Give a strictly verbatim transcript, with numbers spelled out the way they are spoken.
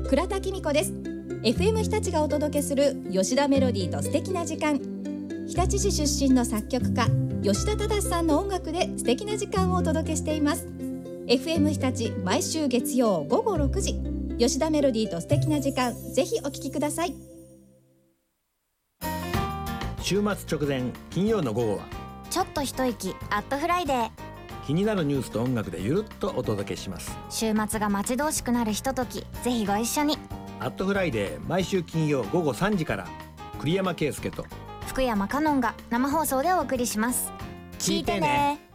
倉田紀美子です。 エフエム 日立がお届けする吉田メロディーと素敵な時間。日立市出身の作曲家吉田忠さんの音楽で素敵な時間をお届けしています。 エフエム 日立毎週月曜午後ろくじ、吉田メロディーと素敵な時間、ぜひお聞きください。 週末直前金曜の午後はちょっと一息アットフライデー。 気になるニュースと音楽でゆるっとお届けします。 週末が待ち遠しくなるひととき、ぜひご一緒に。 アットフライデー毎週金曜午後さんじから栗山圭介と福山香音が生放送でお送りします。聞いてね。